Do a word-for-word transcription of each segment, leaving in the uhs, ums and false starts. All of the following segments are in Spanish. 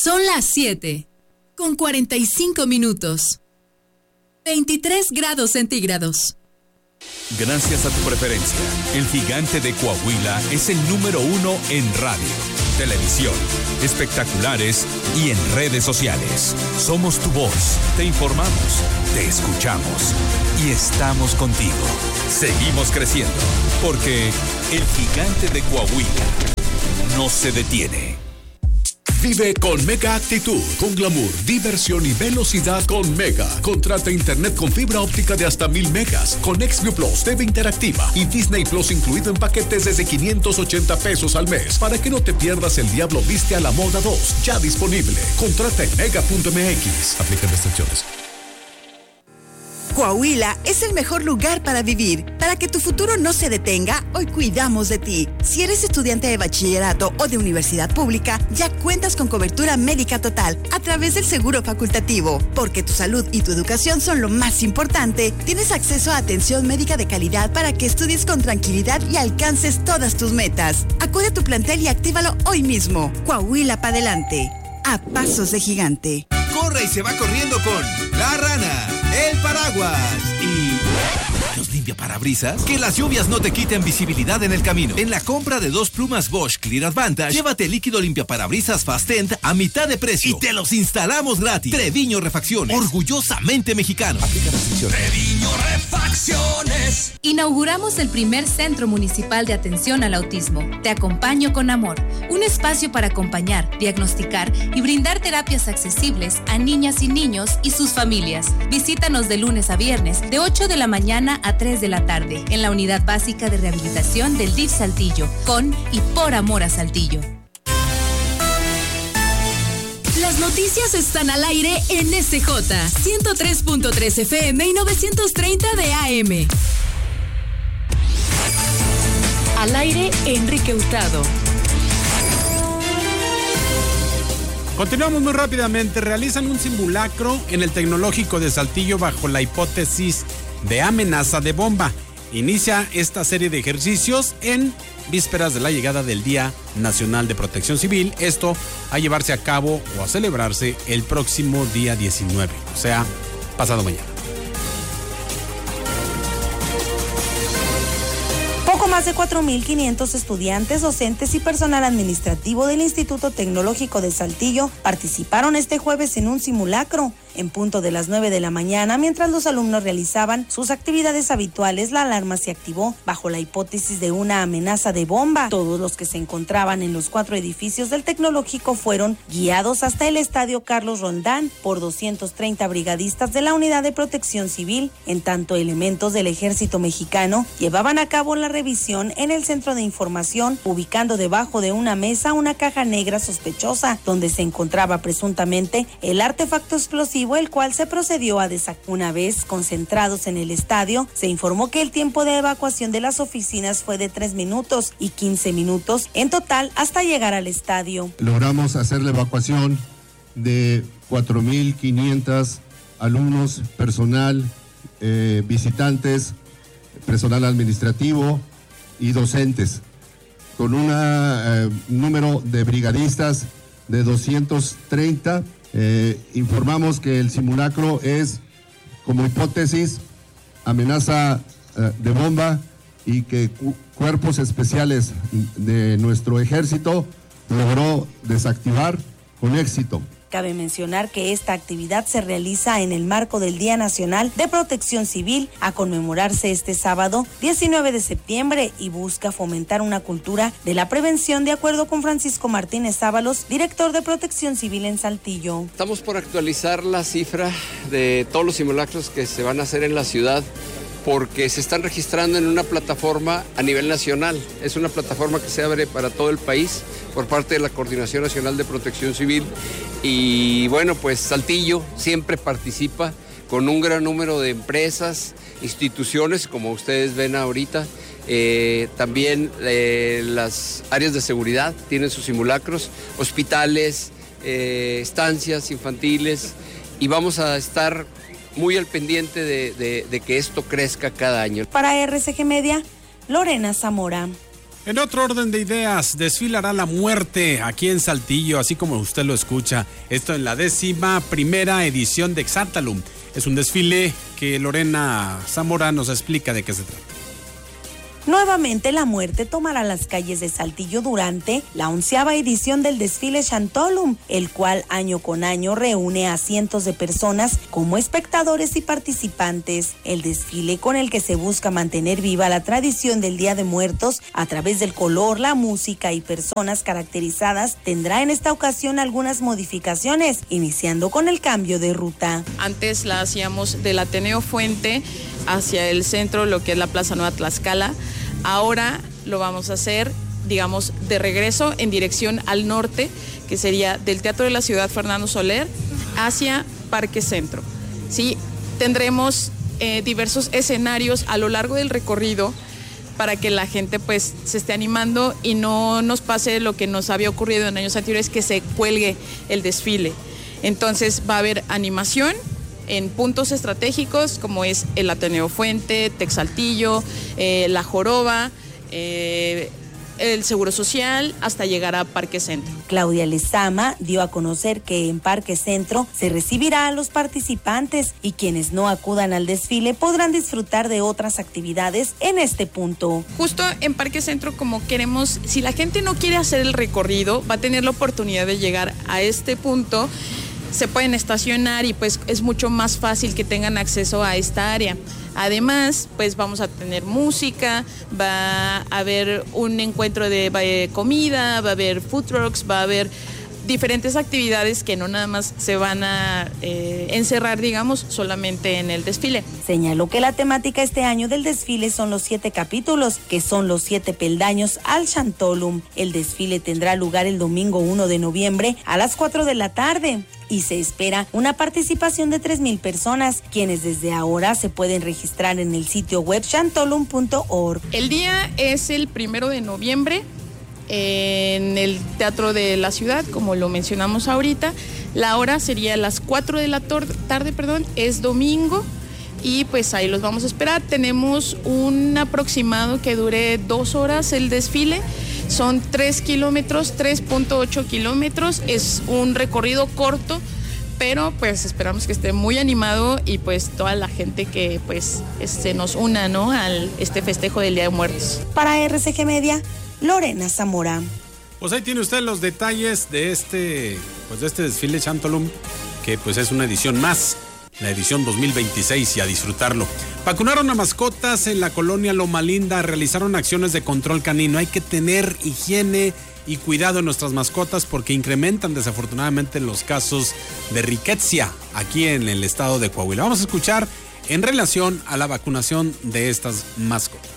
Son las siete, con cuarenta y cinco minutos. veintitrés grados centígrados. Gracias a tu preferencia, el Gigante de Coahuila es el número uno en radio, televisión, espectaculares y en redes sociales. Somos tu voz, te informamos, te escuchamos y estamos contigo. Seguimos creciendo, porque el Gigante de Coahuila no se detiene. Vive con Mega Actitud, con glamour, diversión y velocidad con Mega. Contrata internet con fibra óptica de hasta mil megas, con XView Plus, T V interactiva y Disney Plus incluido en paquetes desde quinientos ochenta pesos al mes. Para que no te pierdas El Diablo Viste a la Moda dos, ya disponible. Contrata en mega punto m x. Aplican restricciones. Coahuila es el mejor lugar para vivir. Para que tu futuro no se detenga, hoy cuidamos de ti. Si eres estudiante de bachillerato o de universidad pública, ya cuentas con cobertura médica total a través del seguro facultativo. Porque tu salud y tu educación son lo más importante, tienes acceso a atención médica de calidad para que estudies con tranquilidad y alcances todas tus metas. Acude a tu plantel y actívalo hoy mismo. Coahuila para adelante. A pasos de gigante. Corre y se va corriendo con La Rana, el paraguas y los limpiaparabrisas. Que las lluvias no te quiten visibilidad en el camino. En la compra de dos plumas Bosch Clear Advantage, llévate líquido limpiaparabrisas Fastend a mitad de precio y te los instalamos gratis. Treviño Refacciones, orgullosamente mexicano. Aplica restricciones. Treviño Refacciones. Inauguramos el primer Centro Municipal de Atención al Autismo. Te acompaño con amor. Un espacio para acompañar, diagnosticar y brindar terapias accesibles a niñas y niños y sus familias. Visítanos de lunes a viernes, de ocho de la mañana a tres de la tarde, en la Unidad Básica de Rehabilitación del D I F Saltillo, con y por amor a Saltillo. Las noticias están al aire en S J, ciento tres punto tres F M y novecientos treinta de A M. Al aire, Enrique Hurtado. Continuamos muy rápidamente. Realizan un simulacro en el Tecnológico de Saltillo bajo la hipótesis de amenaza de bomba. Inicia esta serie de ejercicios en vísperas de la llegada del Día Nacional de Protección Civil. Esto a llevarse a cabo o a celebrarse el próximo día diecinueve, o sea, pasado mañana. Poco más de cuatro mil quinientos estudiantes, docentes y personal administrativo del Instituto Tecnológico de Saltillo participaron este jueves en un simulacro. En punto de las nueve de la mañana, mientras los alumnos realizaban sus actividades habituales, la alarma se activó bajo la hipótesis de una amenaza de bomba. Todos los que se encontraban en los cuatro edificios del Tecnológico fueron guiados hasta el Estadio Carlos Roldán por doscientos treinta brigadistas de la Unidad de Protección Civil, en tanto elementos del Ejército Mexicano llevaban a cabo la revisión en el centro de información, ubicando debajo de una mesa una caja negra sospechosa, donde se encontraba presuntamente el artefacto explosivo, el cual se procedió a desactivar. Una vez concentrados en el estadio, se informó que el tiempo de evacuación de las oficinas fue de tres minutos y quince minutos en total hasta llegar al estadio. Logramos hacer la evacuación de cuatro mil quinientos alumnos, personal, eh, visitantes, personal administrativo y docentes, con un eh, número de brigadistas de doscientos treinta. Eh, informamos que el simulacro es, como hipótesis, amenaza eh, de bomba y que cu- cuerpos especiales de nuestro ejército logró desactivar con éxito. Cabe mencionar que esta actividad se realiza en el marco del Día Nacional de Protección Civil, a conmemorarse este sábado diecinueve de septiembre, y busca fomentar una cultura de la prevención, de acuerdo con Francisco Martínez Ábalos, director de Protección Civil en Saltillo. Estamos por actualizar la cifra de todos los simulacros que se van a hacer en la ciudad, porque se están registrando en una plataforma a nivel nacional. Es una plataforma que se abre para todo el país por parte de la Coordinación Nacional de Protección Civil. Y bueno, pues Saltillo siempre participa con un gran número de empresas, instituciones, como ustedes ven ahorita. Eh, también eh, las áreas de seguridad tienen sus simulacros, hospitales, eh, estancias infantiles, y vamos a estar muy al pendiente de, de, de que esto crezca cada año. Para R C G Media, Lorena Zamora. En otro orden de ideas, desfilará la muerte aquí en Saltillo, así como usted lo escucha. Esto en la décima primera edición de Exaltalum. Es un desfile que Lorena Zamora nos explica de qué se trata. Nuevamente la muerte tomará las calles de Saltillo durante la onceava edición del desfile Xantolum, el cual año con año reúne a cientos de personas como espectadores y participantes. El desfile, con el que se busca mantener viva la tradición del Día de Muertos a través del color, la música y personas caracterizadas, tendrá en esta ocasión algunas modificaciones, iniciando con el cambio de ruta. Antes la hacíamos del Ateneo Fuente hacia el centro, lo que es la Plaza Nueva Tlaxcala. Ahora lo vamos a hacer, digamos, de regreso en dirección al norte, que sería del Teatro de la Ciudad Fernando Soler hacia Parque Centro. ¿Sí? Tendremos eh, diversos escenarios a lo largo del recorrido para que la gente pues se esté animando y no nos pase lo que nos había ocurrido en años anteriores, que se cuelgue el desfile. Entonces va a haber animación en puntos estratégicos como es el Ateneo Fuente, Texaltillo, eh, La Joroba, eh, el Seguro Social, hasta llegar a Parque Centro. Claudia Lezama dio a conocer que en Parque Centro se recibirá a los participantes y quienes no acudan al desfile podrán disfrutar de otras actividades en este punto. Justo en Parque Centro, como queremos, si la gente no quiere hacer el recorrido, va a tener la oportunidad de llegar a este punto. Se pueden estacionar y pues es mucho más fácil que tengan acceso a esta área. Además, pues vamos a tener música, va a haber un encuentro de, de comida, va a haber food trucks, va a haber diferentes actividades que no nada más se van a eh, encerrar, digamos, solamente en el desfile. Señaló que la temática este año del desfile son los siete capítulos, que son los siete peldaños al Xantolum. El desfile tendrá lugar el domingo uno de noviembre a las cuatro de la tarde. Y se espera una participación de tres mil personas, quienes desde ahora se pueden registrar en el sitio web xantolum punto org. El día es el primero de noviembre en el Teatro de la Ciudad, como lo mencionamos ahorita. La hora sería a las cuatro de la tarde, perdón, es domingo. Y pues ahí los vamos a esperar. Tenemos un aproximado que dure dos horas el desfile. Son tres kilómetros, tres punto ocho kilómetros. Es un recorrido corto, pero pues esperamos que esté muy animado y pues toda la gente que pues se nos una, ¿no?, al este festejo del Día de Muertos. Para R C G Media, Lorena Zamora. Pues ahí tiene usted los detalles de este, pues de este desfile Xantolum, que pues es una edición más. La edición dos mil veintiséis, y a disfrutarlo. Vacunaron a mascotas en la colonia Loma Linda, realizaron acciones de control canino. Hay que tener higiene y cuidado en nuestras mascotas porque incrementan desafortunadamente los casos de riqueza aquí en el estado de Coahuila. Vamos a escuchar en relación a la vacunación de estas mascotas.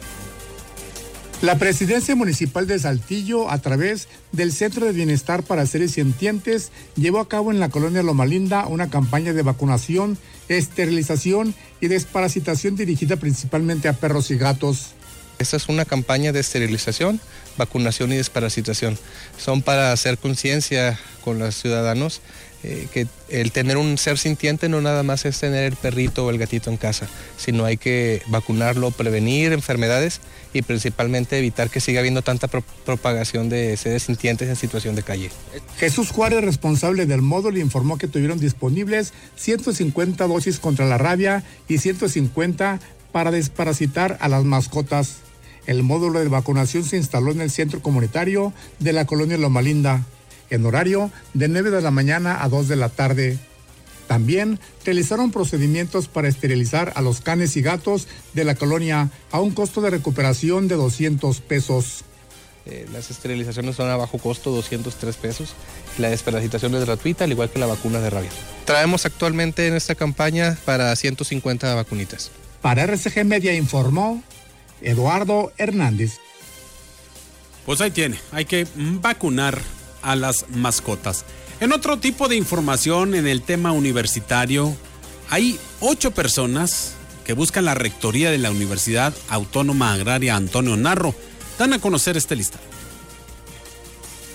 La Presidencia Municipal de Saltillo, a través del Centro de Bienestar para Seres Sintientes, llevó a cabo en la colonia Loma Linda una campaña de vacunación, esterilización y desparasitación dirigida principalmente a perros y gatos. Esta es una campaña de esterilización, vacunación y desparasitación. Son para hacer conciencia con los ciudadanos eh, que el tener un ser sintiente no nada más es tener el perrito o el gatito en casa, sino hay que vacunarlo, prevenir enfermedades y principalmente evitar que siga habiendo tanta pro- propagación de seres sintientes en situación de calle. Jesús Juárez, responsable del módulo, informó que tuvieron disponibles ciento cincuenta dosis contra la rabia y ciento cincuenta para desparasitar a las mascotas. El módulo de vacunación se instaló en el centro comunitario de la colonia Loma Linda, en horario de nueve de la mañana a dos de la tarde. También realizaron procedimientos para esterilizar a los canes y gatos de la colonia a un costo de recuperación de doscientos pesos. Eh, las esterilizaciones son a bajo costo, doscientos tres pesos. La desparasitación es gratuita, al igual que la vacuna de rabia. Traemos actualmente en esta campaña para ciento cincuenta vacunitas. Para R C G Media informó Eduardo Hernández. Pues ahí tiene, hay que vacunar a las mascotas. En otro tipo de información, en el tema universitario, hay ocho personas que buscan la rectoría de la Universidad Autónoma Agraria Antonio Narro. Dan a conocer este listado.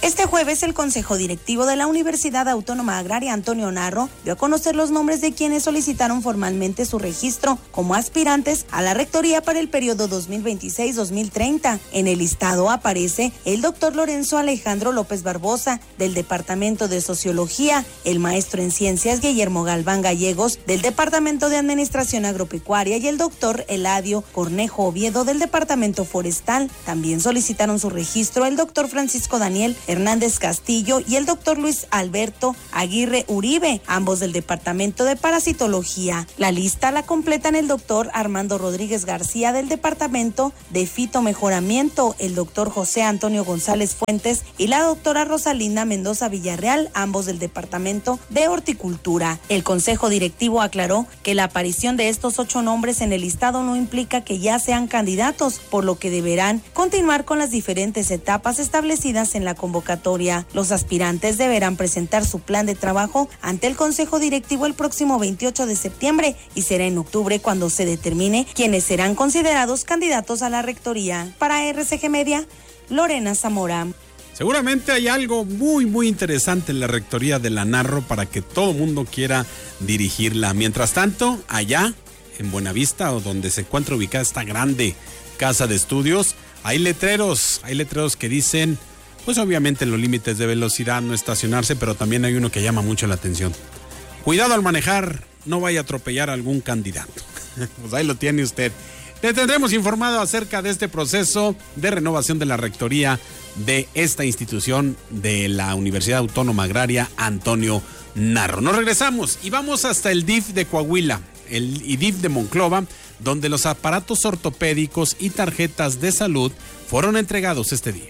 Este jueves, el Consejo Directivo de la Universidad Autónoma Agraria Antonio Narro dio a conocer los nombres de quienes solicitaron formalmente su registro como aspirantes a la rectoría para el periodo dos mil veintiséis dos mil treinta. En el listado aparece el doctor Lorenzo Alejandro López Barbosa, del Departamento de Sociología, el maestro en Ciencias Guillermo Galván Gallegos, del Departamento de Administración Agropecuaria, y el doctor Eladio Cornejo Oviedo, del Departamento Forestal. También solicitaron su registro el doctor Francisco Daniel Hernández Castillo y el doctor Luis Alberto Aguirre Uribe, ambos del Departamento de Parasitología. La lista la completan el doctor Armando Rodríguez García, del Departamento de Fitomejoramiento, el doctor José Antonio González Fuentes y la doctora Rosalinda Mendoza Villarreal, ambos del Departamento de Horticultura. El Consejo Directivo aclaró que la aparición de estos ocho nombres en el listado no implica que ya sean candidatos, por lo que deberán continuar con las diferentes etapas establecidas en la convocatoria. Los aspirantes deberán presentar su plan de trabajo ante el Consejo Directivo el próximo veintiocho de septiembre y será en octubre cuando se determine quiénes serán considerados candidatos a la rectoría. Para R C G Media, Lorena Zamora. Seguramente hay algo muy muy interesante en la rectoría de la Narro para que todo mundo quiera dirigirla. Mientras tanto, allá en Buenavista, o donde se encuentra ubicada esta grande casa de estudios, hay letreros, hay letreros que dicen, pues obviamente los límites de velocidad, no estacionarse, pero también hay uno que llama mucho la atención. Cuidado al manejar, no vaya a atropellar a algún candidato. Pues ahí lo tiene usted. Le tendremos informado acerca de este proceso de renovación de la rectoría de esta institución de la Universidad Autónoma Agraria Antonio Narro. Nos regresamos y vamos hasta el D I F de Coahuila, el I D I F de Monclova, donde los aparatos ortopédicos y tarjetas de salud fueron entregados este día.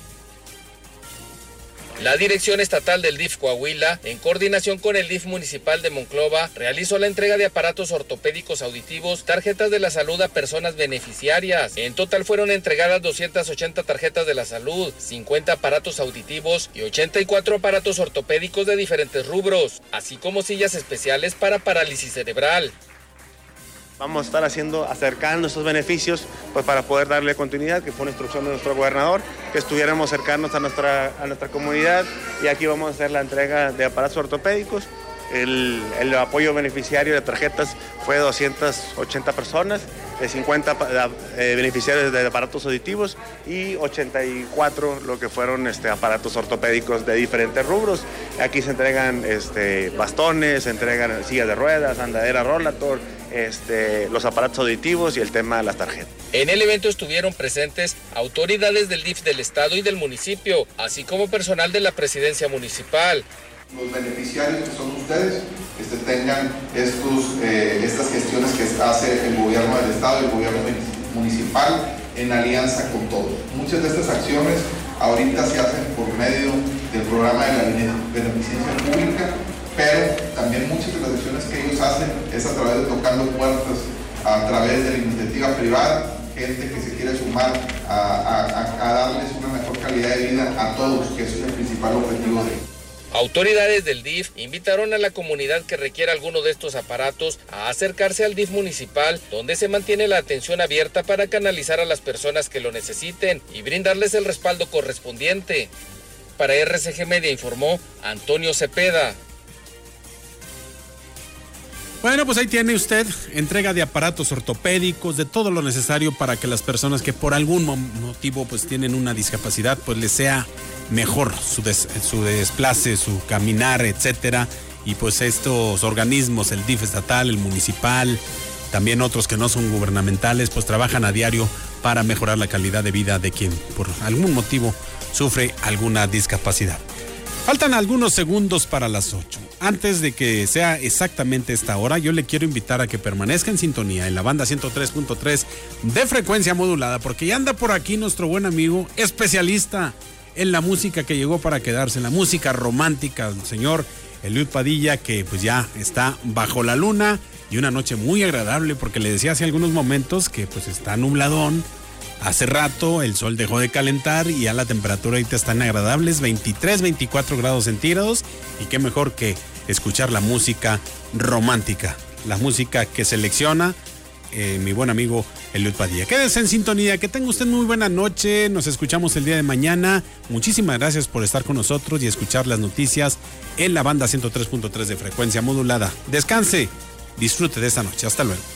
La Dirección Estatal del D I F Coahuila, en coordinación con el D I F Municipal de Monclova, realizó la entrega de aparatos ortopédicos auditivos, tarjetas de la salud a personas beneficiarias. En total fueron entregadas doscientas ochenta tarjetas de la salud, cincuenta aparatos auditivos y ochenta y cuatro aparatos ortopédicos de diferentes rubros, así como sillas especiales para parálisis cerebral. Vamos a estar haciendo, acercando estos beneficios, pues para poder darle continuidad, que fue una instrucción de nuestro gobernador, que estuviéramos cercanos a nuestra, a nuestra comunidad, y aquí vamos a hacer la entrega de aparatos ortopédicos. El, el apoyo beneficiario de tarjetas fue de doscientas ochenta personas, de cincuenta eh, beneficiarios de aparatos auditivos y ochenta y cuatro lo que fueron este, aparatos ortopédicos de diferentes rubros. Aquí se entregan este, bastones, se entregan sillas de ruedas, andadera Rollator, este, los aparatos auditivos y el tema de las tarjetas. En el evento estuvieron presentes autoridades del D I F del estado y del municipio, así como personal de la presidencia municipal. Los beneficiarios, que son ustedes, este, tengan estos, eh, estas gestiones que hace el gobierno del estado y el gobierno municipal en alianza con todos. Muchas de estas acciones ahorita se hacen por medio del programa de la beneficencia pública, pero también muchas de las acciones que ellos hacen es a través de tocando puertas, a través de la iniciativa privada, gente que se quiere sumar a, a, a darles una mejor calidad de vida a todos, que ese es el principal objetivo de ellos. Autoridades del D I F invitaron a la comunidad que requiera alguno de estos aparatos a acercarse al D I F municipal, donde se mantiene la atención abierta para canalizar a las personas que lo necesiten y brindarles el respaldo correspondiente. Para R C G Media informó Antonio Cepeda. Bueno, pues ahí tiene usted entrega de aparatos ortopédicos, de todo lo necesario para que las personas que por algún motivo pues tienen una discapacidad, pues les sea mejor su, des, su desplace, su caminar, etcétera. Y pues estos organismos, el D I F estatal, el municipal, también otros que no son gubernamentales, pues trabajan a diario para mejorar la calidad de vida de quien por algún motivo sufre alguna discapacidad. Faltan algunos segundos para las ocho. Antes de que sea exactamente esta hora, yo le quiero invitar a que permanezca en sintonía en la banda ciento tres punto tres de frecuencia modulada, porque ya anda por aquí nuestro buen amigo especialista en la música que llegó para quedarse, en la música romántica, el señor Eliud Padilla, que pues ya está bajo la luna y una noche muy agradable, porque le decía hace algunos momentos que pues está nubladón. Hace rato el sol dejó de calentar y ya la temperatura ahorita están agradables, veintitrés, veinticuatro grados centígrados, y qué mejor que escuchar la música romántica, la música que selecciona eh, mi buen amigo Eliud Padilla. Quédese en sintonía, que tenga usted muy buena noche, nos escuchamos el día de mañana. Muchísimas gracias por estar con nosotros y escuchar las noticias en la banda ciento tres punto tres de frecuencia modulada. Descanse, disfrute de esta noche, hasta luego.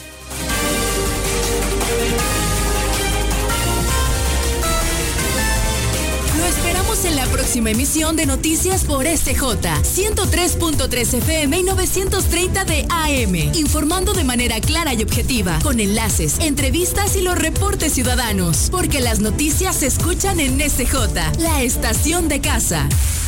En la próxima emisión de Noticias por S J, ciento tres punto tres F M y novecientos treinta de A M, informando de manera clara y objetiva, con enlaces, entrevistas y los reportes ciudadanos, porque las noticias se escuchan en S J, la estación de casa.